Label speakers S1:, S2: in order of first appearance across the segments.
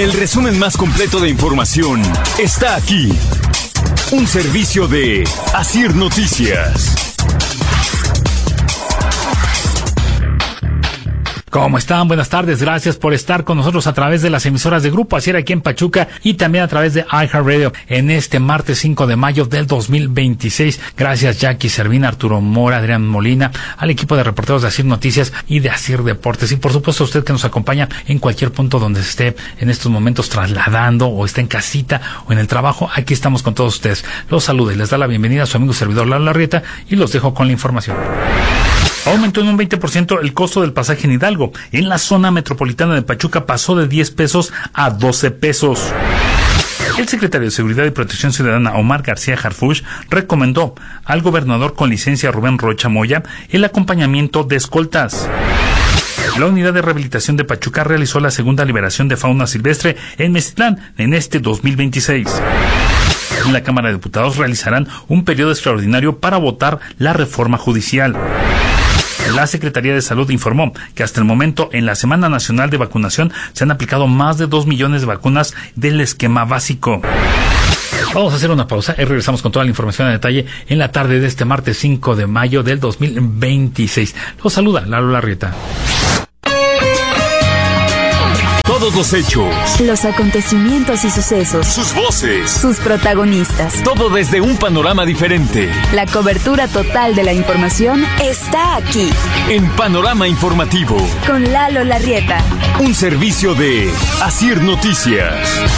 S1: El resumen más completo de información está aquí. Un servicio de Asir Noticias.
S2: ¿Cómo están? Buenas tardes. Gracias por estar con nosotros a través de las emisoras de Grupo Asir aquí en Pachuca y también a través de iHeartRadio en este martes 5 de mayo del 2026. Gracias Jackie Servina, Arturo Mora, Adrián Molina, al equipo de reporteros de Asir Noticias y de Asir Deportes. Y por supuesto a usted que nos acompaña en cualquier punto donde se esté en estos momentos trasladando o esté en casita o en el trabajo. Aquí estamos con todos ustedes. Los saluda y les da la bienvenida a su amigo servidor Lalo Larrieta y los dejo con la información. Aumentó en un 20% el costo del pasaje en Hidalgo. En la zona metropolitana de Pachuca pasó de 10 pesos a 12 pesos. El secretario de Seguridad y Protección Ciudadana, Omar García Harfuch, recomendó al gobernador con licencia Rubén Rocha Moya el acompañamiento de escoltas. La Unidad de Rehabilitación de Pachuca realizó la segunda liberación de fauna silvestre en Mezitlán en este 2026. En la Cámara de Diputados realizarán un periodo extraordinario para votar la reforma judicial. La Secretaría de Salud informó que hasta el momento en la Semana Nacional de Vacunación se han aplicado más de 2 millones de vacunas del esquema básico. Vamos a hacer una pausa y regresamos con toda la información en detalle en la tarde de este martes 5 de mayo del 2026. Los saluda Lalo Larrieta.
S1: Todos los hechos,
S3: los acontecimientos y sucesos,
S1: sus voces,
S3: sus protagonistas.
S1: Todo desde un panorama diferente.
S3: La cobertura total de la información está aquí.
S1: En Panorama Informativo.
S3: Con Lalo Larrieta.
S1: Un servicio de Asir Noticias.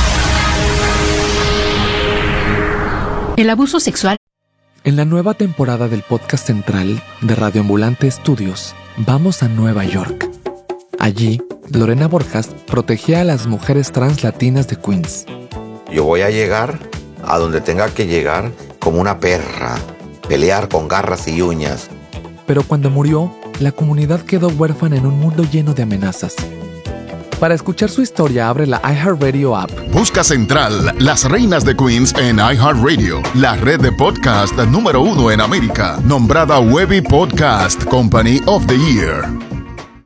S3: El abuso sexual.
S4: En la nueva temporada del podcast central de Radio Ambulante Estudios, vamos a Nueva York. Allí, Lorena Borjas protegía a las mujeres trans latinas de Queens.
S5: Yo voy a llegar a donde tenga que llegar como una perra, pelear con garras y uñas.
S4: Pero cuando murió, la comunidad quedó huérfana en un mundo lleno de amenazas. Para escuchar su historia, abre la iHeartRadio app.
S6: Busca Central, Las Reinas de Queens en iHeartRadio, la red de podcast número 1 en América, nombrada Webby Podcast Company of the Year.